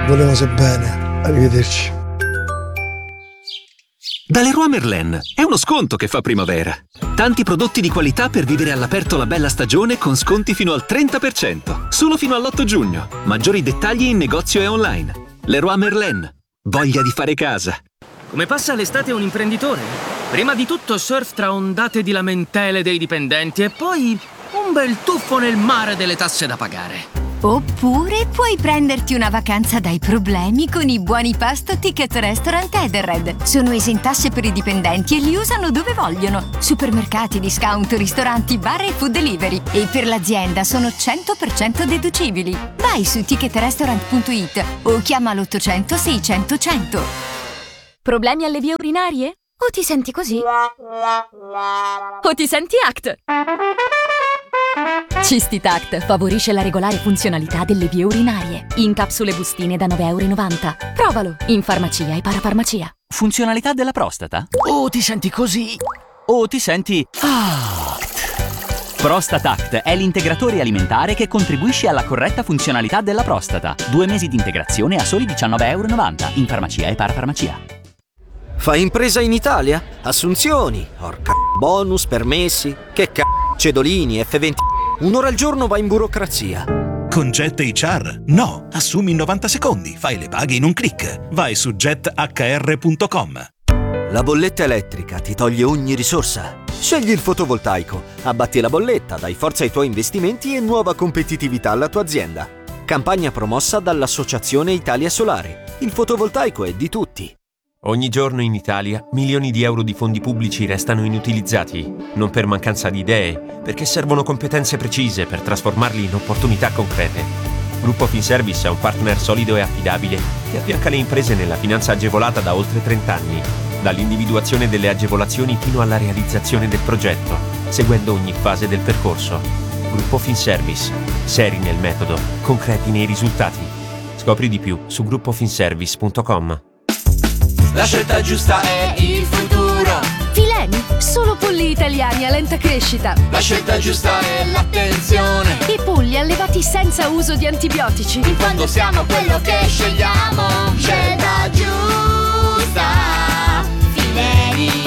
Volevamo bene. Arrivederci. Da Leroy Merlin è uno sconto che fa primavera. Tanti prodotti di qualità per vivere all'aperto la bella stagione con sconti fino al 30%. Solo fino all'8 giugno. Maggiori dettagli in negozio e online. Leroy Merlin. Voglia di fare casa. Come passa l'estate un imprenditore? Prima di tutto surf tra ondate di lamentele dei dipendenti e poi un bel tuffo nel mare delle tasse da pagare. Oppure puoi prenderti una vacanza dai problemi con i buoni pasto Ticket Restaurant Edenred. Sono esentasse per i dipendenti e li usano dove vogliono. Supermercati, discount, ristoranti, bar e food delivery. E per l'azienda sono 100% deducibili. Vai su ticketrestaurant.it o chiama l'800 600 100. Problemi alle vie urinarie? O ti senti così? O ti senti ACT? Cistitact favorisce la regolare funzionalità delle vie urinarie. In capsule bustine da €9,90. Provalo in farmacia e parafarmacia. Funzionalità della prostata? O ti senti così? O ti senti ACT? Prostatact è l'integratore alimentare che contribuisce alla corretta funzionalità della prostata. 2 mesi di integrazione a soli €19,90 in farmacia e parafarmacia. Fai impresa in Italia? Assunzioni, bonus, permessi, cedolini, F20. Un'ora al giorno vai in burocrazia. Con Jet HR? No, assumi in 90 secondi, fai le paghe in un click. Vai su jethr.com. La bolletta elettrica ti toglie ogni risorsa. Scegli il fotovoltaico, abbatti la bolletta, dai forza ai tuoi investimenti e nuova competitività alla tua azienda. Campagna promossa dall'Associazione Italia Solare. Il fotovoltaico è di tutti. Ogni giorno in Italia milioni di euro di fondi pubblici restano inutilizzati, non per mancanza di idee, perché servono competenze precise per trasformarli in opportunità concrete. Gruppo Finservice è un partner solido e affidabile che affianca le imprese nella finanza agevolata da oltre 30 anni, dall'individuazione delle agevolazioni fino alla realizzazione del progetto, seguendo ogni fase del percorso. Gruppo Finservice, seri nel metodo, concreti nei risultati. Scopri di più su gruppofinservice.com. La scelta giusta è il futuro. Fileni, solo polli italiani a lenta crescita. La scelta giusta è l'attenzione. I polli allevati senza uso di antibiotici. In fondo siamo quello che scegliamo. Scelta giusta. Fileni.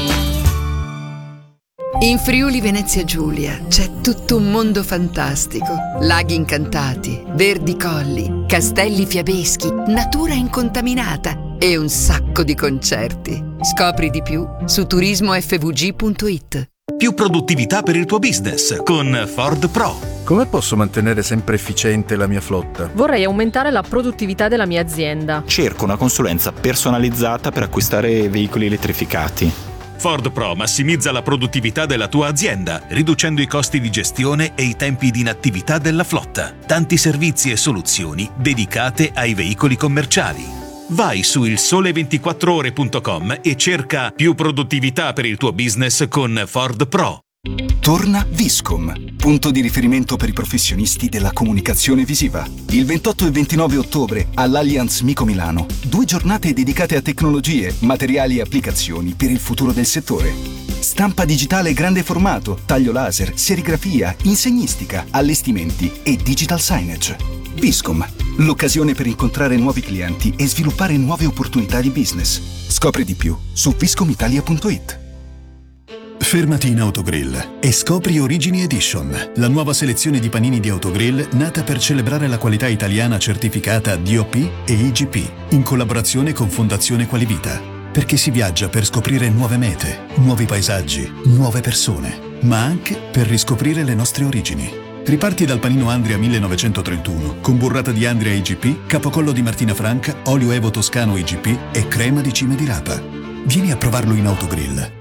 In Friuli Venezia Giulia c'è tutto un mondo fantastico. Laghi incantati, verdi colli, castelli fiabeschi, natura incontaminata e un sacco di concerti. Scopri di più su turismofvg.it. Più produttività per il tuo business con Ford Pro. Come posso mantenere sempre efficiente la mia flotta? Vorrei aumentare la produttività della mia azienda. Cerco una consulenza personalizzata per acquistare veicoli elettrificati. Ford Pro massimizza la produttività della tua azienda, riducendo i costi di gestione e i tempi di inattività della flotta. Tanti servizi e soluzioni dedicate ai veicoli commerciali. Vai su ilsole24ore.com e cerca più produttività per il tuo business con Ford Pro. Torna Viscom, punto di riferimento per i professionisti della comunicazione visiva. Il 28 e 29 ottobre all'Allianz Mico Milano, 2 giornate dedicate a tecnologie, materiali e applicazioni per il futuro del settore. Stampa digitale grande formato, taglio laser, serigrafia, insegnistica, allestimenti e digital signage. Viscom, l'occasione per incontrare nuovi clienti e sviluppare nuove opportunità di business. Scopri di più su viscomitalia.it. Fermati in Autogrill e scopri Origini Edition, la nuova selezione di panini di Autogrill nata per celebrare la qualità italiana certificata DOP e IGP, in collaborazione con Fondazione Qualivita. Perché si viaggia per scoprire nuove mete, nuovi paesaggi, nuove persone, ma anche per riscoprire le nostre origini. Riparti dal panino Andria 1931, con burrata di Andria IGP, capocollo di Martina Franca, olio Evo Toscano IGP e crema di cime di rapa. Vieni a provarlo in Autogrill.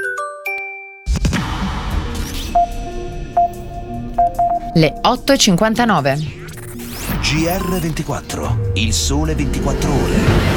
Le 8:59. GR24, il sole 24 ore.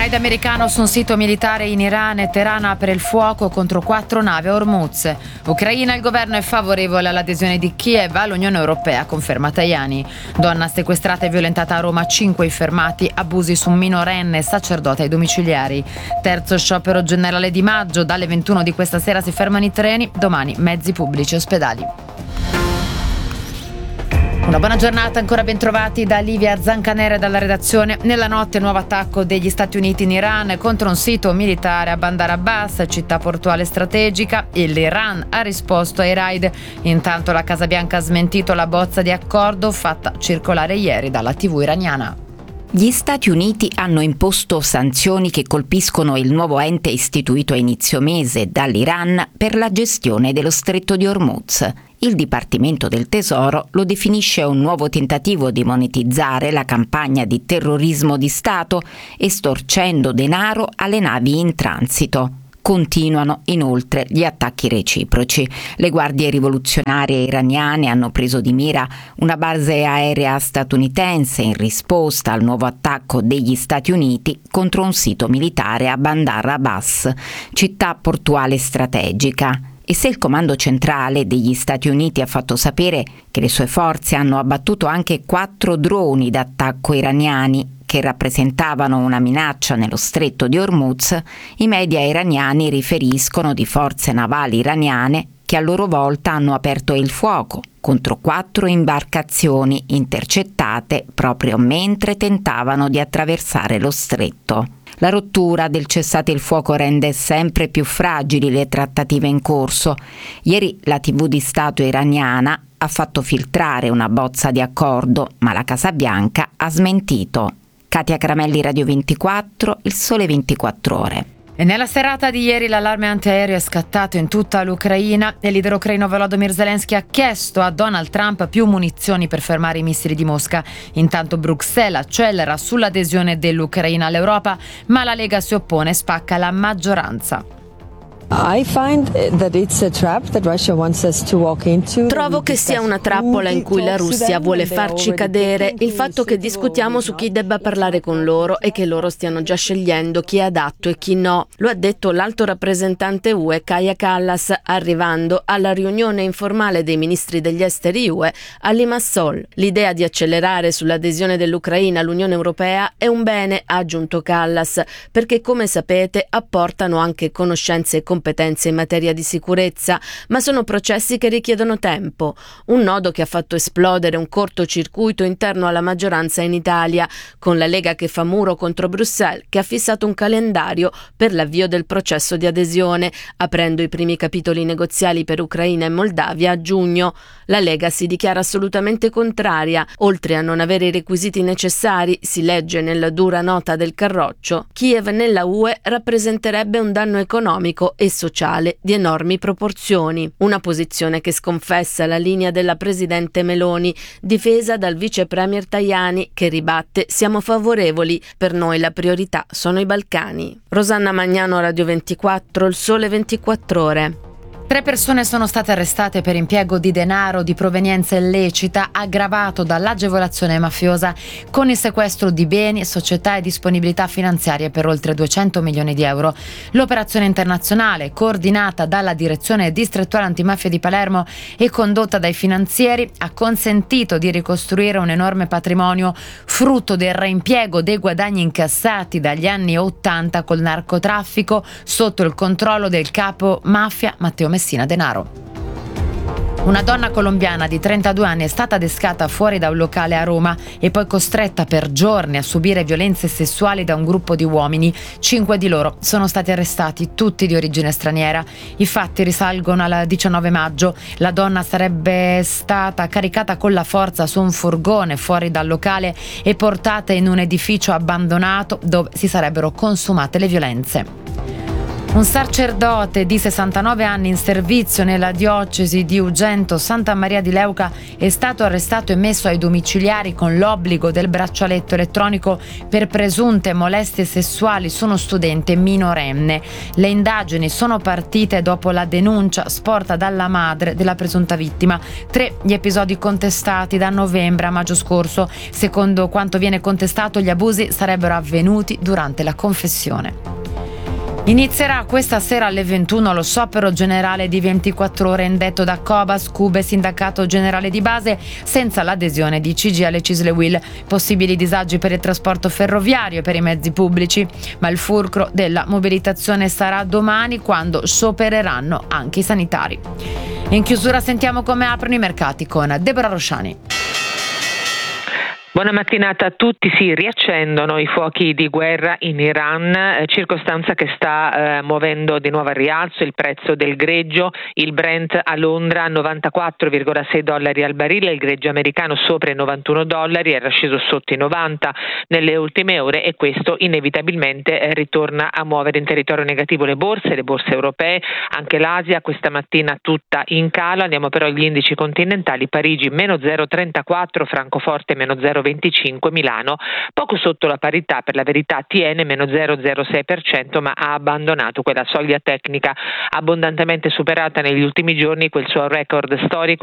Raid americano su un sito militare in Iran e Teheran apre il fuoco contro 4 navi a Hormuz. Ucraina, il governo è favorevole all'adesione di Kiev all'Unione Europea, conferma Tajani. Donna sequestrata e violentata a Roma, 5 i fermati, abusi su un minorenne, sacerdote ai domiciliari. Terzo sciopero generale di maggio, dalle 21 di questa sera si fermano i treni, domani mezzi pubblici e ospedali. Una buona giornata, ancora ben trovati da Livia Zancanera dalla redazione. Nella notte nuovo attacco degli Stati Uniti in Iran contro un sito militare a Bandar Abbas, città portuale strategica, e l'Iran ha risposto ai raid. Intanto la Casa Bianca ha smentito la bozza di accordo fatta circolare ieri dalla TV iraniana. Gli Stati Uniti hanno imposto sanzioni che colpiscono il nuovo ente istituito a inizio mese dall'Iran per la gestione dello Stretto di Hormuz. Il Dipartimento del Tesoro lo definisce un nuovo tentativo di monetizzare la campagna di terrorismo di Stato, estorcendo denaro alle navi in transito. Continuano inoltre gli attacchi reciproci. Le guardie rivoluzionarie iraniane hanno preso di mira una base aerea statunitense in risposta al nuovo attacco degli Stati Uniti contro un sito militare a Bandar Abbas, città portuale strategica. E se il comando centrale degli Stati Uniti ha fatto sapere che le sue forze hanno abbattuto anche 4 droni d'attacco iraniani che rappresentavano una minaccia nello stretto di Hormuz, i media iraniani riferiscono di forze navali iraniane che a loro volta hanno aperto il fuoco contro 4 imbarcazioni intercettate proprio mentre tentavano di attraversare lo stretto. La rottura del cessate il fuoco rende sempre più fragili le trattative in corso. Ieri la TV di Stato iraniana ha fatto filtrare una bozza di accordo, ma la Casa Bianca ha smentito. Katia Cramelli, Radio 24, Il Sole 24 Ore. E nella serata di ieri l'allarme antiaereo è scattato in tutta l'Ucraina e il leader ucraino Volodymyr Zelensky ha chiesto a Donald Trump più munizioni per fermare i missili di Mosca. Intanto Bruxelles accelera sull'adesione dell'Ucraina all'Europa, ma la Lega si oppone e spacca la maggioranza. Trovo che sia una trappola in cui la Russia vuole farci cadere. Il fatto che discutiamo su chi debba parlare con loro e che loro stiano già scegliendo chi è adatto e chi no. Lo ha detto l'alto rappresentante UE Kaja Kallas arrivando alla riunione informale dei ministri degli esteri UE a Limassol. L'idea di accelerare sull'adesione dell'Ucraina all'Unione Europea è un bene, ha aggiunto Kallas, perché come sapete apportano anche conoscenze e competenze in materia di sicurezza, ma sono processi che richiedono tempo. Un nodo che ha fatto esplodere un cortocircuito interno alla maggioranza in Italia, con la Lega che fa muro contro Bruxelles, che ha fissato un calendario per l'avvio del processo di adesione, aprendo i primi capitoli negoziali per Ucraina e Moldavia a giugno. La Lega si dichiara assolutamente contraria. Oltre a non avere i requisiti necessari, si legge nella dura nota del Carroccio, Kiev nella UE rappresenterebbe un danno economico e sociale di enormi proporzioni. Una posizione che sconfessa la linea della presidente Meloni, difesa dal vice premier Tajani, che ribatte: siamo favorevoli, per noi la priorità sono i Balcani. Rosanna Magnano, Radio 24, Il Sole 24 Ore. 3 persone sono state arrestate per impiego di denaro di provenienza illecita aggravato dall'agevolazione mafiosa con il sequestro di beni, società e disponibilità finanziarie per oltre 200 milioni di euro. L'operazione internazionale, coordinata dalla Direzione Distrettuale Antimafia di Palermo e condotta dai finanzieri, ha consentito di ricostruire un enorme patrimonio frutto del reimpiego dei guadagni incassati dagli anni 80 col narcotraffico sotto il controllo del capo mafia Matteo Messina Denaro. Una donna colombiana di 32 anni è stata adescata fuori da un locale a Roma e poi costretta per giorni a subire violenze sessuali da un gruppo di uomini. 5 di loro sono stati arrestati, tutti di origine straniera. I fatti risalgono al 19 maggio. La donna sarebbe stata caricata con la forza su un furgone fuori dal locale e portata in un edificio abbandonato dove si sarebbero consumate le violenze. Un sacerdote di 69 anni in servizio nella diocesi di Ugento Santa Maria di Leuca è stato arrestato e messo ai domiciliari con l'obbligo del braccialetto elettronico per presunte molestie sessuali su uno studente minorenne. Le indagini sono partite dopo la denuncia sporta dalla madre della presunta vittima. 3 gli episodi contestati da novembre a maggio scorso. Secondo quanto viene contestato, gli abusi sarebbero avvenuti durante la confessione. Inizierà questa sera alle 21 lo sciopero generale di 24 ore indetto da Cobas, CUBE, Sindacato Generale di Base, senza l'adesione di CGIL e CISL-UIL. Possibili disagi per il trasporto ferroviario e per i mezzi pubblici, ma il fulcro della mobilitazione sarà domani, quando sciopereranno anche i sanitari. In chiusura sentiamo come aprono i mercati con Deborah Rosciani. Buona mattinata a tutti. Si riaccendono i fuochi di guerra in Iran, circostanza che sta muovendo di nuovo al rialzo il prezzo del greggio. Il Brent a Londra a $94,6 al barile, il greggio americano sopra i $91, era sceso sotto i 90 nelle ultime ore, e questo inevitabilmente ritorna a muovere in territorio negativo le borse europee, anche l'Asia questa mattina tutta in calo. Andiamo però agli indici continentali: Parigi meno 0,34, Francoforte meno 0,25, Milano poco sotto la parità, per la verità tiene meno 0,06%, ma ha abbandonato quella soglia tecnica abbondantemente superata negli ultimi giorni, quel suo record storico